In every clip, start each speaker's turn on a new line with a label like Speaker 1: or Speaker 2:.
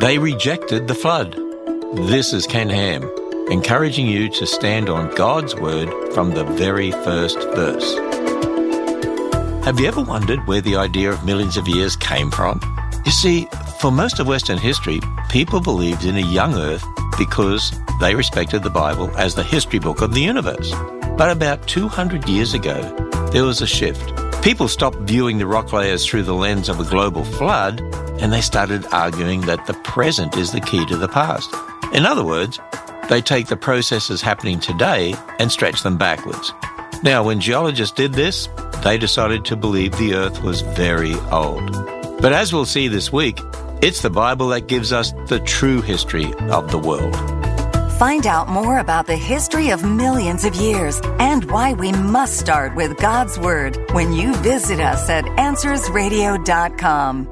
Speaker 1: They rejected the flood. This is Ken Ham, encouraging you to stand on God's Word from the very first verse. Have you ever wondered where the idea of millions of years came from? You see, for most of Western history, people believed in a young Earth because they respected the Bible as the history book of the universe. But about 200 years ago, there was a shift. People stopped viewing the rock layers through the lens of a global flood, and they started arguing that the present is the key to the past. In other words, they take the processes happening today and stretch them backwards. Now, when geologists did this, they decided to believe the Earth was very old. But as we'll see this week, it's the Bible that gives us the true history of the world.
Speaker 2: Find out more about the history of millions of years and why we must start with God's Word when you visit us at AnswersRadio.com.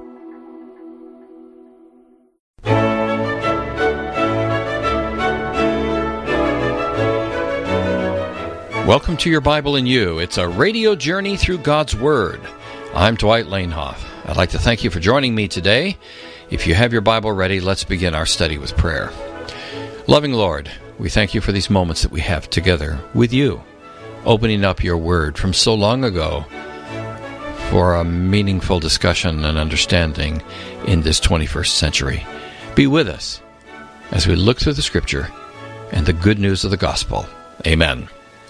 Speaker 3: Welcome to Your Bible in You. It's a radio journey through God's Word. I'm Dwight Lanehoff. I'd like to thank you for joining me today. If you have your Bible ready, let's begin our study with prayer. Loving Lord, we thank you for these moments that we have together with you, opening up your Word from so long ago for a meaningful discussion and understanding in this 21st century. Be with us as we look through the Scripture and the good news of the gospel. Amen.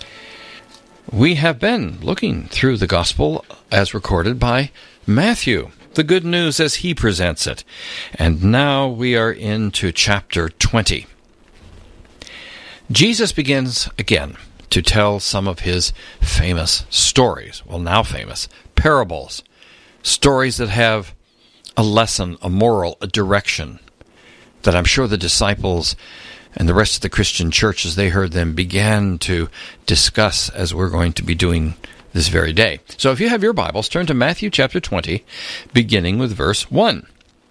Speaker 3: We have been looking through the gospel as recorded by Matthew, the good news as he presents it. And now we are into chapter 20. Jesus begins again to tell some of his famous stories, well, now famous, parables, stories that have a lesson, a moral, a direction that I'm sure the disciples and the rest of the Christian church, as they heard them, began to discuss as we're going to be doing this very day. So if you have your Bibles, turn to Matthew chapter 20, beginning with verse 1.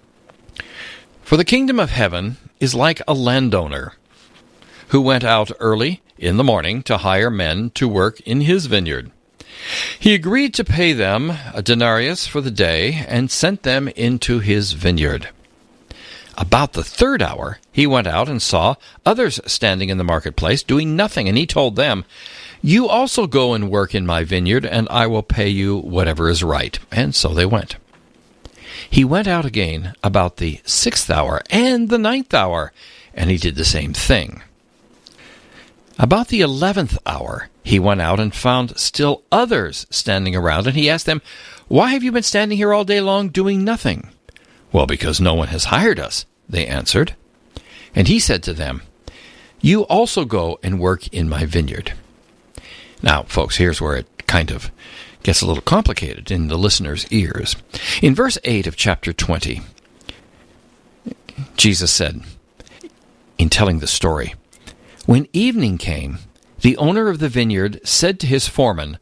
Speaker 3: For the kingdom of heaven is like a landowner who went out early in the morning to hire men to work in his vineyard. He agreed to pay them a denarius for the day and sent them into his vineyard. About the third hour, he went out and saw others standing in the marketplace doing nothing, and he told them, "You also go and work in my vineyard, and I will pay you whatever is right." And so they went. He went out again about the 6th hour and the 9th hour, and he did the same thing. About the 11th hour, he went out and found still others standing around, and he asked them, "Why have you been standing here all day long doing nothing?" "Well, because no one has hired us," they answered. And he said to them, "You also go and work in my vineyard." Now, folks, here's where it kind of gets a little complicated in the listener's ears. In verse 8 of chapter 20, Jesus said, in telling the story, "When evening came, the owner of the vineyard said to his foreman,